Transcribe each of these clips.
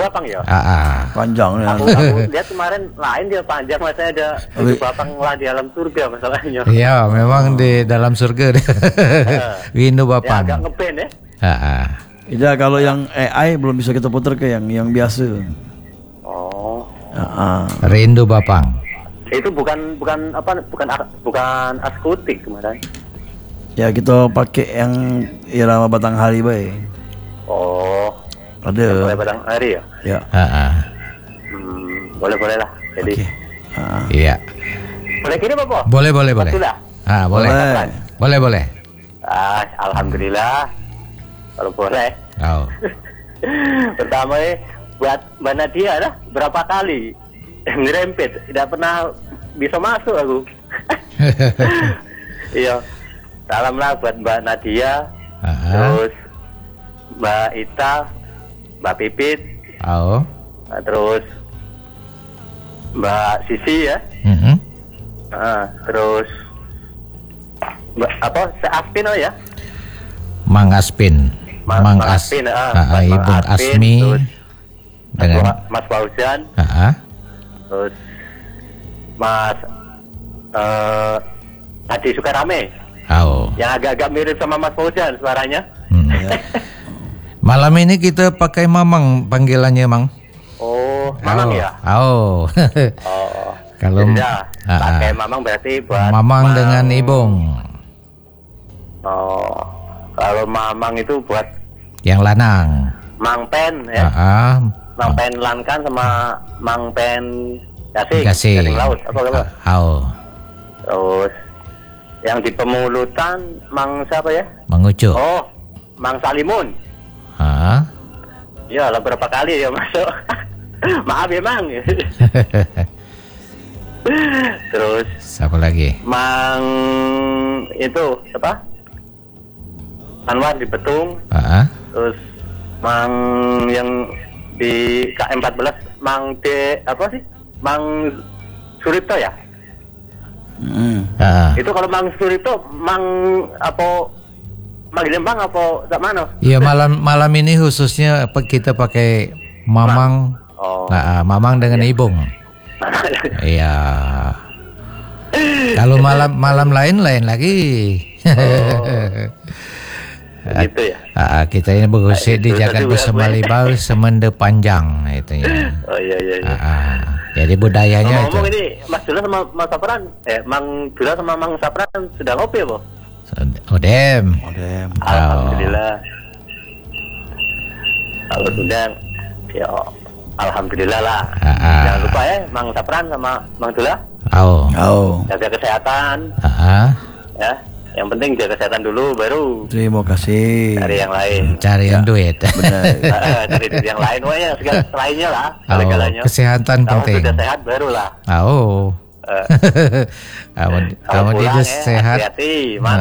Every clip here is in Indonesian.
Bapang ya. Panjang ya. Aku lihat kemarin lain dia panjang, masanya ada Rindu Bapang lah di alam surga masalahnya. Iya, memang di dalam surga deh. Rindu Ya Bapang. agak ngeband ya. Iya, kalau yang AI belum bisa kita putar ke yang biasa. Oh. Rindu Bapang. Itu bukan akutik kemarin. Ya kita pakai yang irama Batanghari bae. Oh. Ada. Boleh Batanghari ya? Ya. Boleh lah. Jadi. Iya. Boleh kirim apa? Boleh. Sudah. Boleh. Boleh. Alhamdulillah. Kalau boleh. Oh. Pertama buat Mbak Nadia lah, berapa kali ngerempet, tidak pernah bisa masuk aku. Iya. Salam lah buat Mbak Nadia, terus Mbak Ita, Mbak Pipit, terus Mbak Sisi ya, terus Aspin ya, Mang Aspin, Mang Aspin, Ibu Asmi, dengan Mas Fauzan, terus Mas Adi Sukarame. Yang agak-agak mirip sama Mas Fauzan suaranya. Malam ini kita pakai Mamang panggilannya, Mang. Oh, Mamang ya? Kalau pakai Mamang berarti buat Mamang dengan Ibung. Kalau Mamang itu buat yang lanang. Mang Pen ya. Mang Pen Lankan sama Mang Pen Gasing Laut apa? Terus yang di Pemulutan Mang siapa ya? Mang Ucu. Oh, Mang Salimun. Ya lah berapa kali ya masuk. Maaf ya Mang. Terus siapa lagi? Mang itu apa? Anwar di Betung. Terus Mang yang di KM14 Mang Mang Suripto ya? Itu kalau Mang Suripto Mang apa Maglembang apa tak mana? Iya, malam ini khususnya kita pakai Mamang. Mamang dengan Ibung. Iya. Kalau malam lain lagi. Gitu ya. Kita ini bergosip di Jagat Besemalibau Semende Panjang itu ya. Oh iya. Jadi budayanya ngomong ini Mas Dula sama Mas Sapran, Mang Dula sama Mang Sapran sudah ngopi ya, Bu? Odem. Alhamdulillah. Kalau sudah ya alhamdulillah lah. Jangan lupa ya Mang Sapran sama Mang Dula. Jaga kesehatan. Ya. Yang penting jaga kesehatan dulu, baru terima kasih. Cari yang lain. Cari yang duit. Benar. Cari duit yang lain, wah ya segala lainnya lah. Segala-galanya. Kesehatan penting. Kalau sudah sehat baru lah. Kamu dia sehat. Hati-hati, Man.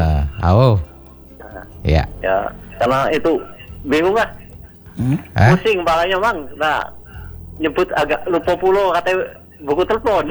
Ya. Ya, karena itu bingung lah. Pusing kepalanya, Mang. Nah, nyebut agak lupa pulau katanya buku telepon.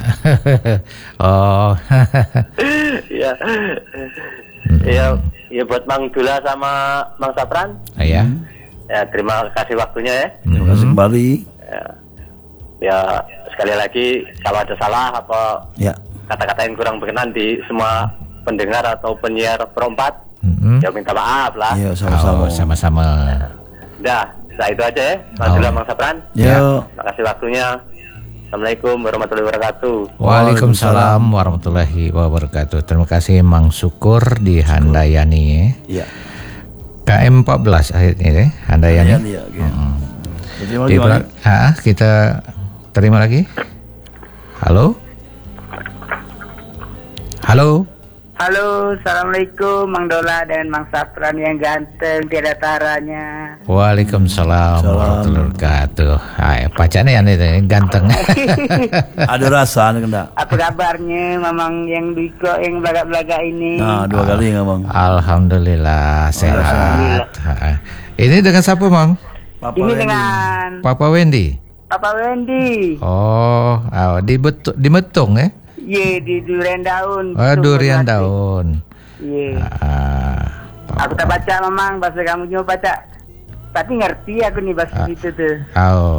Ya buat Mang Dula sama Mang Sapran. Ya, terima kasih waktunya ya. Terima kasih kembali. Ya sekali lagi kalau ada salah apa kata-kata yang kurang berkenan di semua pendengar atau penyiar Pro4, ya minta maaf lah. Iya, sama-sama. Nah itu aja ya, Mang Dula, Mang Sapran. Terima kasih waktunya. Assalamualaikum warahmatullahi wabarakatuh. Waalaikumsalam warahmatullahi wabarakatuh. Terima kasih Mang Syukur di Handayani. Iya. KM14 akhirnya ya, Handayani. Kita terima lagi. Halo. Halo, assalamualaikum Mang Dola dan Mang Sapran yang ganteng tiada taranya. Waalaikumsalam warahmatullahi wabarakatuh. Pacarnya yang ganteng. Ada rasa kena. Apa kabarnya Mamang yang Biko yang belaga-belaga ini? Nah, 2 kali Mang. Alhamdulillah sehat. Ini dengan siapa Mang? Dengan Papa Wendy. Oh, di Metung ya? Iya, di durian daun. Durian daun. Iya. Aku tak baca Mamang, bahasa kamu cuma baca. Tapi ngerti aku nih bahasa itu tuh.